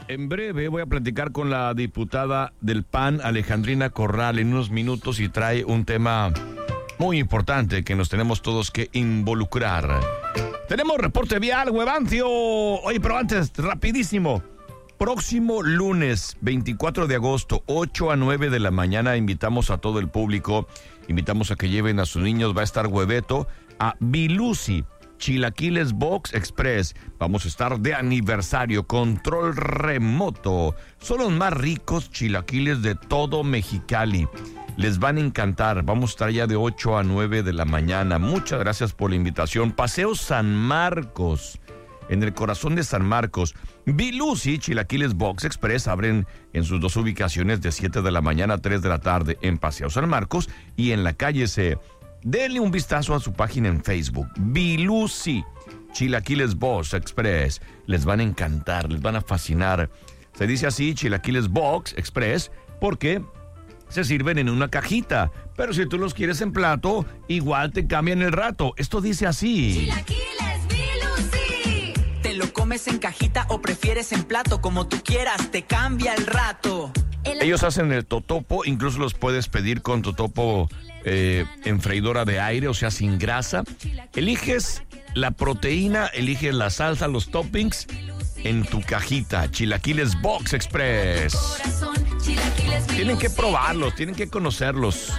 En breve voy a platicar con la diputada del PAN, Alejandrina Corral, en unos minutos y trae un tema muy importante que nos tenemos todos que involucrar. Tenemos reporte vial, Huevancio. Oye, pero antes, rapidísimo. Próximo lunes, 24 de agosto, 8 a 9 de la mañana, invitamos a todo el público, invitamos a que lleven a sus niños, va a estar Hueveto, a Bilusi, Chilaquiles Box Express. Vamos a estar de aniversario, control remoto. Son los más ricos chilaquiles de todo Mexicali. Les van a encantar. Vamos a estar ya de 8 a 9 de la mañana. Muchas gracias por la invitación. Paseo San Marcos, en el corazón de San Marcos. Bilusi, Chilaquiles Box Express abren en sus dos ubicaciones de 7 de la mañana a 3 de la tarde en Paseo San Marcos y en la calle C. Denle un vistazo a su página en Facebook. Bilusi, Chilaquiles Box Express. Les van a encantar, les van a fascinar. Se dice así, Chilaquiles Box Express, porque se sirven en una cajita. Pero si tú los quieres en plato, igual te cambian el rato. Esto dice así. Chilaquiles Bilusi. ¿Te lo comes en cajita o prefieres en plato? Como tú quieras, te cambia el rato. Ellos hacen el totopo, incluso los puedes pedir con totopo en freidora de aire, o sea, sin grasa. Eliges la proteína, eliges la salsa, los toppings en tu cajita. Chilaquiles Box Express. Tienen que probarlos, tienen que conocerlos.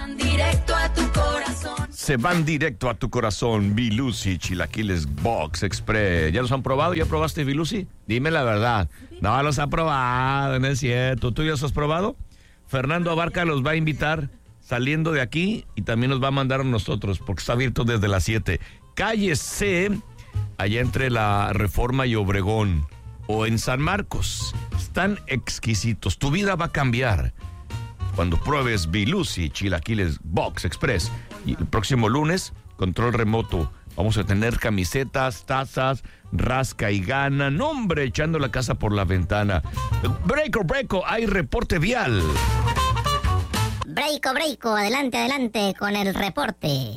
Se van directo a tu corazón. Bilusi, Chilaquiles Box Express. ¿Ya los han probado? ¿Ya probaste Bilusi? Dime la verdad. No los ha probado, no es cierto. ¿Tú ya los has probado? Fernando Abarca los va a invitar saliendo de aquí y también nos va a mandar a nosotros porque está abierto desde las 7. Calle C, allá entre la Reforma y Obregón, o en San Marcos. Están exquisitos. Tu vida va a cambiar cuando pruebes Bilusi, Chilaquiles Box Express. Y el próximo lunes, control remoto. Vamos a tener camisetas, tazas, rasca y gana. No, hombre, echando la casa por la ventana. Breako, hay reporte vial. Breako, adelante con el reporte.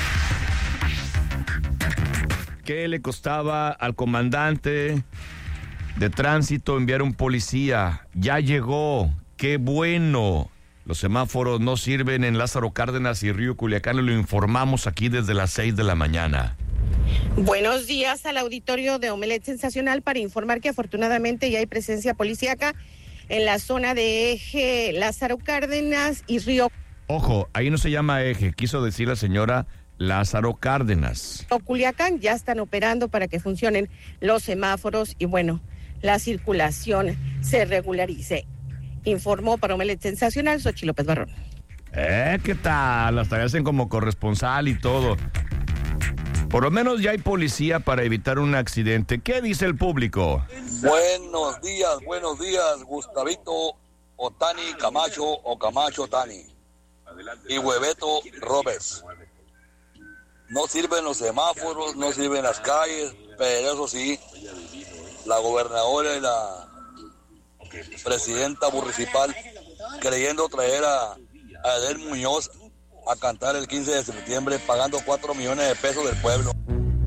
¿Qué le costaba al comandante de tránsito enviar un policía? Ya llegó, qué bueno. Los semáforos no sirven en Lázaro Cárdenas y Río Culiacán, lo informamos aquí desde las 6 de la mañana. Buenos días al auditorio de Omelet Sensacional para informar que afortunadamente ya hay presencia policíaca en la zona de Eje, Lázaro Cárdenas y Río. Ojo, ahí no se llama Eje, quiso decir la señora Lázaro Cárdenas. Culiacán ya están operando para que funcionen los semáforos y bueno, la circulación se regularice. Informó para Omelet Sensacional Xochitl López Barrón. ¿Qué tal? Hasta hacen como corresponsal y todo. Por lo menos ya hay policía para evitar un accidente. ¿Qué dice el público? Buenos días, Gustavito Otani Camacho o Camacho Otani y Hueveto Roberts. No sirven los semáforos, no sirven las calles, pero eso sí, la gobernadora y la presidenta municipal creyendo traer a Edel Muñoz a cantar el 15 de septiembre pagando 4 millones de pesos del pueblo.